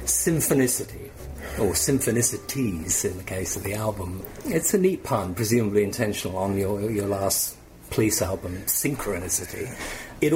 symphonicity, or symphonicities in the case of the album. It's a neat pun, presumably intentional, on your last Police album, Synchronicity.